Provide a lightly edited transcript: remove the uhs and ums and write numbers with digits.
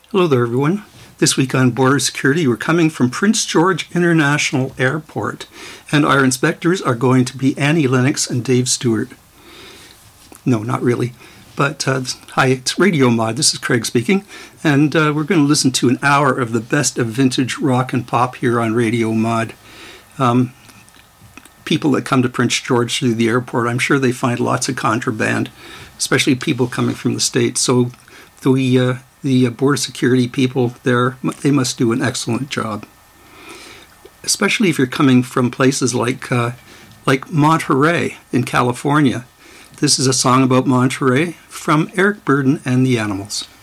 Hello there, everyone. This week on Border Security, we're coming from Prince George International Airport, and our inspectors are going to be Annie Lennox and Dave Stewart. No, not really. But hi, it's Radio Mod. This is Craig speaking, and we're going to listen to an hour of the best of vintage rock and pop here on Radio Mod. People that come to Prince George through the airport, I'm sure they find lots of contraband, especially people coming from the States. So the border security people there, they must do an excellent job. Especially if you're coming from places like Monterey in California. This is a song about Monterey from Eric Burdon and the Animals.